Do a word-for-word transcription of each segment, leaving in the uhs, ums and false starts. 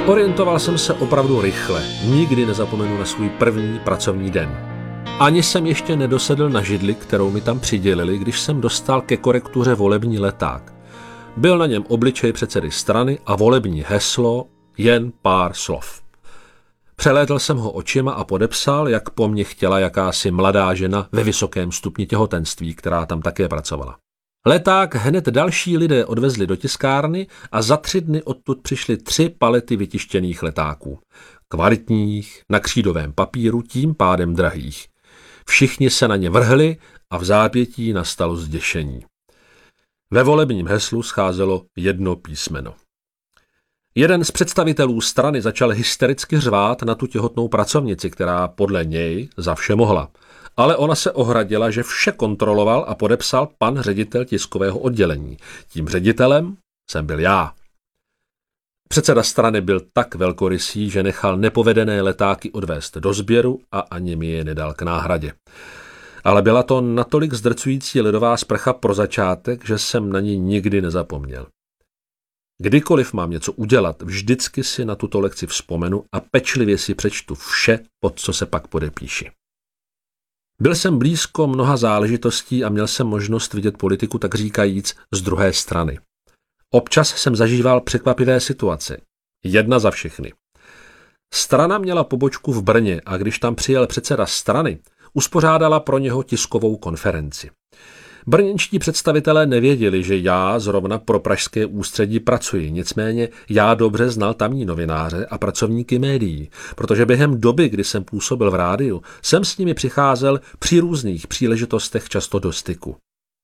Orientoval jsem se opravdu rychle, nikdy nezapomenu na svůj první pracovní den. Ani jsem ještě nedosedl na židli, kterou mi tam přidělili, když jsem dostal ke korektuře volební leták. Byl na něm obličej předsedy strany a volební heslo jen pár slov. Přelétl jsem ho očima a podepsal, jak po mně chtěla jakási mladá žena ve vysokém stupni těhotenství, která tam také pracovala. Leták hned další lidé odvezli do tiskárny a za tři dny odtud přišly tři palety vytištěných letáků. Kvalitních, na křídovém papíru, tím pádem drahých. Všichni se na ně vrhli a v zápětí nastalo zděšení. Ve volebním heslu scházelo jedno písmeno. Jeden z představitelů strany začal hystericky řvát na tu těhotnou pracovnici, která podle něj za vše mohla. Ale ona se ohradila, že vše kontroloval a podepsal pan ředitel tiskového oddělení. Tím ředitelem jsem byl já. Předseda strany byl tak velkorysý, že nechal nepovedené letáky odvést do sběru a ani mi je nedal k náhradě. Ale byla to natolik zdrcující ledová sprcha pro začátek, že jsem na ní nikdy nezapomněl. Kdykoliv mám něco udělat, vždycky si na tuto lekci vzpomenu a pečlivě si přečtu vše, pod co se pak podepíši. Byl jsem blízko mnoha záležitostí a měl jsem možnost vidět politiku tak říkajíc z druhé strany. Občas jsem zažíval překvapivé situace. Jedna za všechny. Strana měla pobočku v Brně a když tam přijel předseda strany, uspořádala pro něho tiskovou konferenci. Brněnští představitelé nevěděli, že já zrovna pro pražské ústředí pracuji, nicméně já dobře znal tamní novináře a pracovníky médií, protože během doby, kdy jsem působil v rádiu, jsem s nimi přicházel při různých příležitostech často do styku.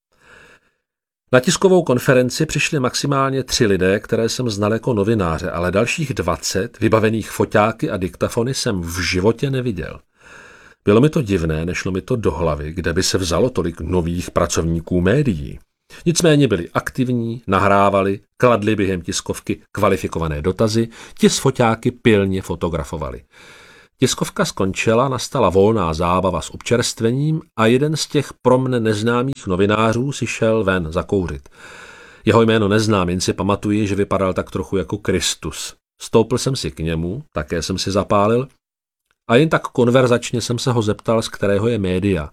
Na tiskovou konferenci přišli maximálně tři lidé, které jsem znal jako novináře, ale dalších dvacet, vybavených foťáky a diktafony, jsem v životě neviděl. Bylo mi to divné, nešlo mi to do hlavy, kde by se vzalo tolik nových pracovníků médií. Nicméně byli aktivní, nahrávali, kladli během tiskovky kvalifikované dotazy, ti s foťáky pilně fotografovali. Tiskovka skončila, nastala volná zábava s občerstvením a jeden z těch pro mne neznámých novinářů si šel ven zakouřit. Jeho jméno neznám, jen si pamatuji, že vypadal tak trochu jako Kristus. Stoupl jsem si k němu, také jsem si zapálil, a jen tak konverzačně jsem se ho zeptal, z kterého je média.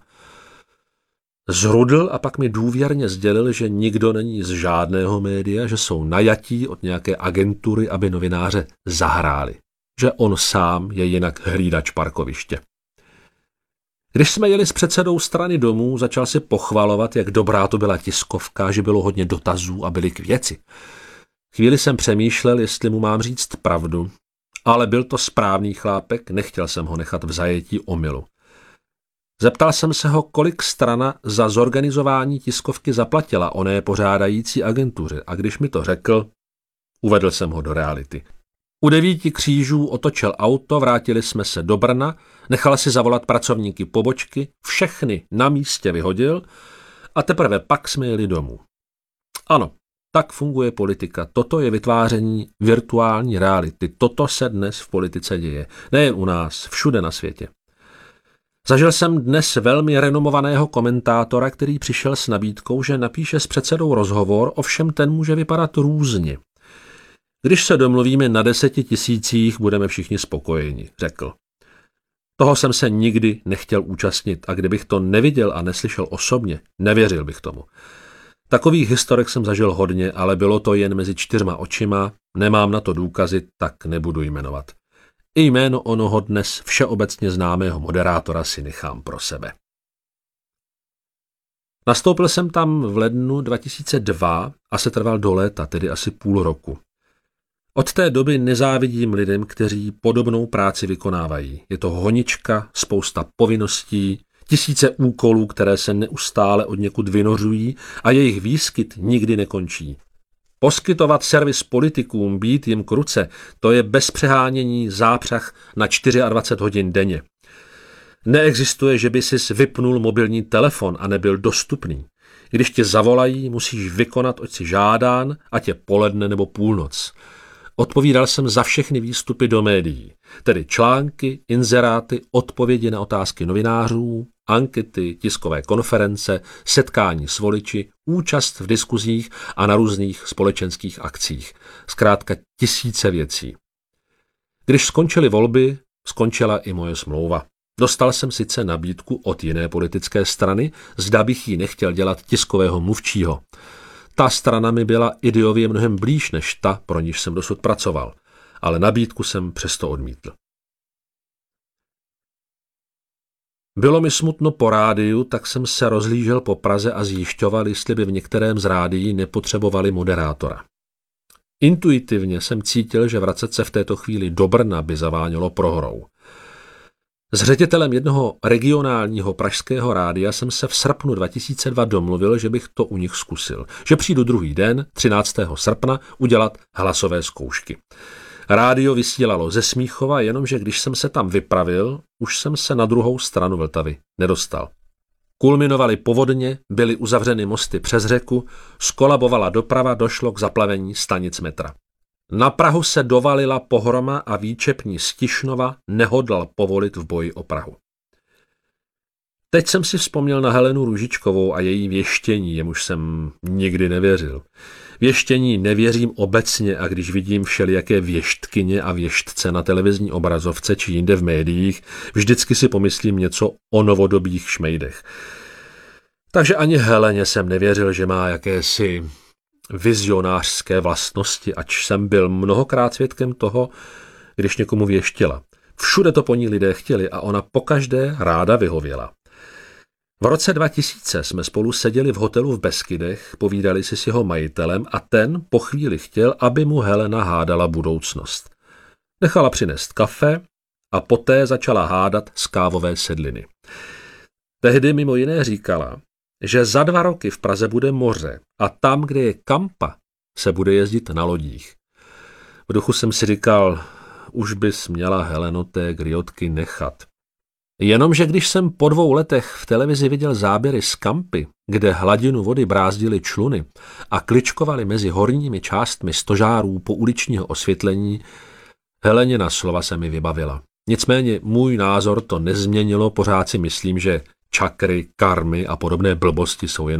Zrudl a pak mi důvěrně sdělil, že nikdo není z žádného média, že jsou najatí od nějaké agentury, aby novináře zahráli. Že on sám je jinak hlídač parkoviště. Když jsme jeli s předsedou strany domů, začal si pochvalovat, jak dobrá to byla tiskovka, že bylo hodně dotazů a byly k věci. Chvíli jsem přemýšlel, jestli mu mám říct pravdu, ale byl to správný chlápek, nechtěl jsem ho nechat v zajetí omylu. Zeptal jsem se ho, kolik strana za zorganizování tiskovky zaplatila oné pořádající agentuře, a když mi to řekl, uvedl jsem ho do reality. U devíti křížů otočil auto, vrátili jsme se do Brna, nechal si zavolat pracovníky pobočky, všechny na místě vyhodil a teprve pak jsme jeli domů. Ano, tak funguje politika. Toto je vytváření virtuální reality. Toto se dnes v politice děje. Nejen u nás, všude na světě. Zažil jsem dnes velmi renomovaného komentátora, který přišel s nabídkou, že napíše s předsedou rozhovor, ovšem ten může vypadat různě. Když se domluvíme na deseti tisících, budeme všichni spokojeni, řekl. Toho jsem se nikdy nechtěl účastnit a kdybych to neviděl a neslyšel osobně, nevěřil bych tomu. Takových historek jsem zažil hodně, ale bylo to jen mezi čtyřma očima, nemám na to důkazy, tak nebudu jmenovat. I jméno onoho dnes všeobecně známého moderátora si nechám pro sebe. Nastoupil jsem tam v lednu dva tisíce dva a se trval do léta, tedy asi půl roku. Od té doby nezávidím lidem, kteří podobnou práci vykonávají. Je to honička, spousta povinností, tisíce úkolů, které se neustále od někud vynořují a jejich výskyt nikdy nekončí. Poskytovat servis politikům, být jim k ruce, to je bez přehánění zápřah na dvacet čtyři hodin denně. Neexistuje, že by sis vypnul mobilní telefon a nebyl dostupný. Když tě zavolají, musíš vykonat, oč si žádán, ať je poledne nebo půlnoc. Odpovídal jsem za všechny výstupy do médií, tedy články, inzeráty, odpovědi na otázky novinářů, ankety, tiskové konference, setkání s voliči, účast v diskuzích a na různých společenských akcích. Zkrátka tisíce věcí. Když skončily volby, skončila i moje smlouva. Dostal jsem sice nabídku od jiné politické strany, zda bych jí nechtěl dělat tiskového mluvčího. Ta strana mi byla ideově mnohem blíž než ta, pro níž jsem dosud pracoval, ale nabídku jsem přesto odmítl. Bylo mi smutno po rádiu, tak jsem se rozhlížel po Praze a zjišťoval, jestli by v některém z rádií nepotřebovali moderátora. Intuitivně jsem cítil, že vracet se v této chvíli do Brna by zavánělo prohrou. S ředitelem jednoho regionálního pražského rádia jsem se v srpnu dva tisíce dva domluvil, že bych to u nich zkusil, že přijdu druhý den, třináctého srpna, udělat hlasové zkoušky. Rádio vysílalo ze Smíchova, jenomže když jsem se tam vypravil, už jsem se na druhou stranu Vltavy nedostal. Kulminovaly povodně, byly uzavřeny mosty přes řeku, skolabovala doprava, došlo k zaplavení stanic metra. Na Prahu se dovalila pohroma a výčepní z Tišnova nehodlal povolit v boji o Prahu. Teď jsem si vzpomněl na Helenu Růžičkovou a její věštění, jemuž jsem nikdy nevěřil. Věštění nevěřím obecně a když vidím všelijaké věštkyně a věštce na televizní obrazovce či jinde v médiích, vždycky si pomyslím něco o novodobých šmejdech. Takže ani Heleně jsem nevěřil, že má jakési vizionářské vlastnosti, ač jsem byl mnohokrát svědkem toho, když někomu věštila. Všude to po ní lidé chtěli a ona pokaždé ráda vyhověla. V roce dva tisíce jsme spolu seděli v hotelu v Beskydech, povídali si s jeho majitelem a ten po chvíli chtěl, aby mu Helena hádala budoucnost. Nechala přinést kafe a poté začala hádat z kávové sedliny. Tehdy mimo jiné říkala, že za dva roky v Praze bude moře a tam, kde je Kampa, se bude jezdit na lodích. V duchu jsem si říkal, už bys měla Heleno té griotky nechat. Jenomže když jsem po dvou letech v televizi viděl záběry z Kampy, kde hladinu vody brázdily čluny a kličkovaly mezi horními částmi stožárů po uličního osvětlení, Helenina slova se mi vybavila. Nicméně můj názor to nezměnilo, pořád si myslím, že čakry, karmy a podobné blbosti jsou jenom